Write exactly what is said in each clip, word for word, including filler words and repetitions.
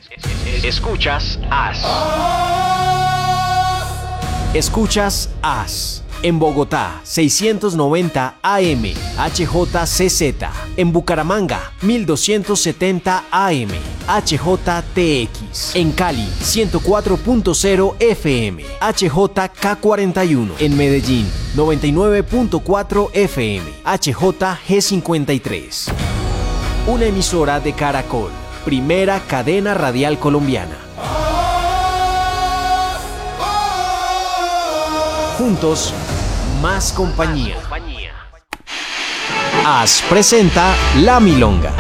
Escuchas A S. Escuchas A S. En Bogotá, seiscientos noventa A M, H J C Z. En Bucaramanga, mil doscientos setenta A M, H J T X. En Cali, ciento cuatro punto cero F M, H J K cuarenta y uno. En Medellín, noventa y nueve punto cuatro F M, H J G cincuenta y tres. Una emisora de Caracol, primera cadena radial colombiana. Juntos, más compañía. A S presenta La Milonga.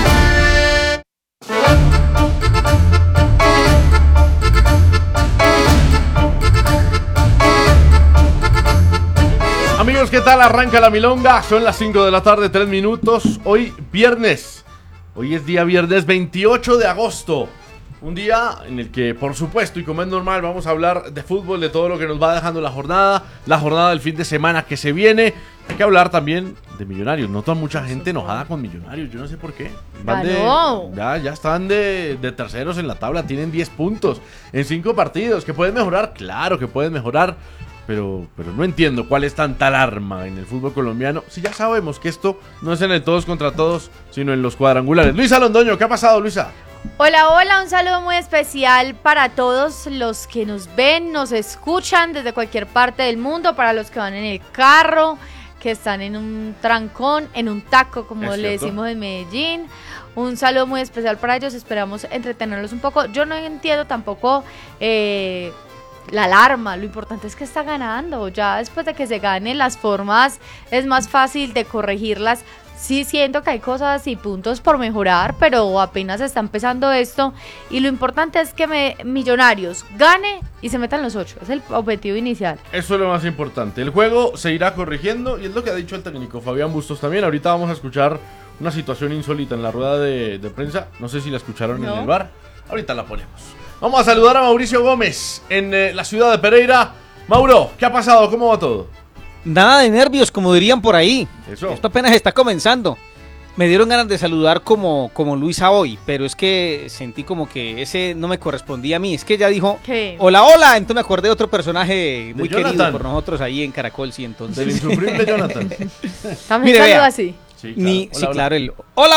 Amigos, ¿qué tal? Arranca La Milonga. Son las cinco de la tarde, tres minutos. Hoy viernes. Hoy es día viernes veintiocho de agosto. Un día en el que, por supuesto, y como es normal, vamos a hablar de fútbol, de todo lo que nos va dejando la jornada, la jornada del fin de semana que se viene. Hay que hablar también de Millonarios. Noto a mucha gente enojada con Millonarios, yo no sé por qué. Van de, ya, ya están de, de terceros en la tabla, tienen diez puntos en cinco partidos. ¿Que pueden mejorar? Claro que pueden mejorar, pero, pero no entiendo cuál es tanta alarma en el fútbol colombiano. Si ya sabemos que esto no es en el todos contra todos, sino en los cuadrangulares. Luisa Londoño, ¿qué ha pasado, Luisa? Hola, hola, un saludo muy especial para todos los que nos ven, nos escuchan desde cualquier parte del mundo, para los que van en el carro, que están en un trancón, en un taco, como le decimos en Medellín. Un saludo muy especial para ellos, esperamos entretenerlos un poco. Yo no entiendo tampoco eh, la alarma, lo importante es que está ganando. Ya después de que se gane, las formas es más fácil de corregirlas. Sí siento que hay cosas y puntos por mejorar, pero apenas está empezando esto y lo importante es que me, Millonarios gane y se metan los ocho, es el objetivo inicial. Eso es lo más importante, el juego se irá corrigiendo y es lo que ha dicho el técnico Fabián Bustos también. Ahorita vamos a escuchar una situación insólita en la rueda de, de prensa, no sé si la escucharon no. en el bar, ahorita la ponemos. Vamos a saludar a Mauricio Gómez en eh, la ciudad de Pereira. Mauro, ¿qué ha pasado? ¿Cómo va todo? Nada de nervios, como dirían por ahí. Eso. Esto apenas está comenzando. Me dieron ganas de saludar como, como Luisa hoy, pero es que sentí como que ese no me correspondía a mí. Es que ella dijo, ¿qué? Hola, hola. Entonces me acordé de otro personaje muy querido por nosotros ahí en Caracol, sí, entonces. Del insufrible Jonathan. También saludo así. Sí, claro, Ni, hola, sí, hola. claro el, hola.